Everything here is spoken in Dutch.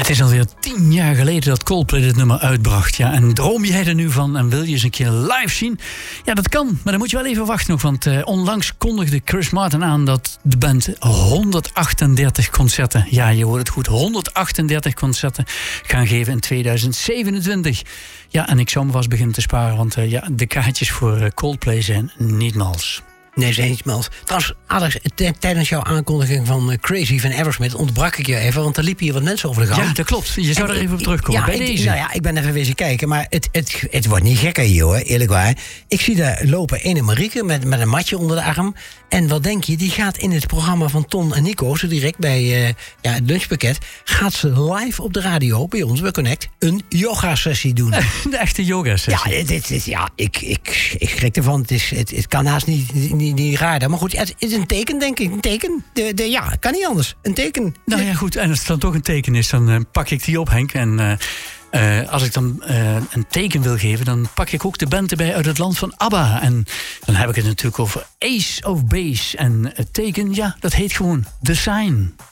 Het is alweer 10 jaar geleden dat Coldplay dit nummer uitbracht. Ja, en droom jij er nu van en wil je eens een keer live zien? Ja, dat kan, maar dan moet je wel even wachten nog. Want onlangs kondigde Chris Martin aan dat de band 138 concerten... ja, je hoort het goed, 138 concerten gaan geven in 2027. Ja, en ik zou me vast beginnen te sparen, want de kaartjes voor Coldplay zijn niet mals. Nee, ze niet mals. Trouwens, Alex, tijdens jouw aankondiging van Crazy van Eversmith ontbrak ik je even, want er liepen hier wat mensen over de gang. Ja, dat klopt. Je zou er even op terugkomen. Bij deze. Nou ja, ik ben even wezen kijken, maar het wordt niet gekker hier, hoor, eerlijk waar. Ik zie daar lopen ene Marieke met een matje onder de arm. En wat denk je, die gaat in het programma van Ton en Nico, zo direct bij het lunchpakket, gaat ze live op de radio bij ons, bij Connect, een yoga-sessie doen. De echte yoga-sessie. Ik schrik ervan. Het kan haast niet raar. Maar goed, het is een teken, denk ik. Een teken. Ja, kan niet anders. Een teken. Nou ja, goed. En als het dan toch een teken is, dan pak ik die op, Henk. En als ik dan een teken wil geven, dan pak ik ook de band erbij uit het land van ABBA. En dan heb ik het natuurlijk over Ace of Base. En het teken, ja, dat heet gewoon The Sign.